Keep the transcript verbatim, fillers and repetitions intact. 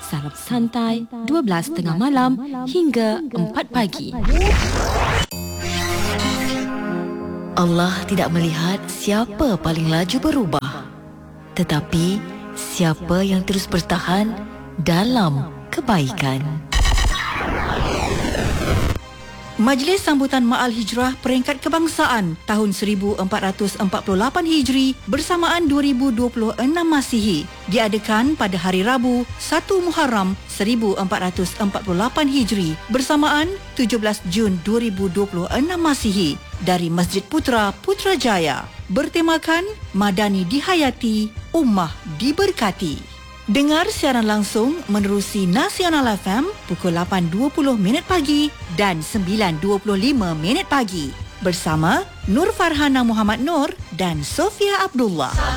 Sarap santai dua belas tengah malam hingga empat pagi. Allah tidak melihat siapa paling laju berubah, tetapi siapa yang terus bertahan dalam kebaikan. Majlis Sambutan Ma'al Hijrah Peringkat Kebangsaan tahun seribu empat ratus empat puluh lapan Hijri bersamaan dua ribu dua puluh enam Masihi diadakan pada hari Rabu satu Muharram seribu empat ratus empat puluh lapan Hijri bersamaan tujuh belas Jun dua ribu dua puluh enam Masihi dari Masjid Putra Putrajaya, bertemakan Madani dihayati, Ummah diberkati. Dengar siaran langsung menerusi Nasional F M pukul lapan dua puluh minit pagi dan sembilan dua puluh lima minit pagi bersama Nur Farhana Muhammad Nur dan Sofia Abdullah.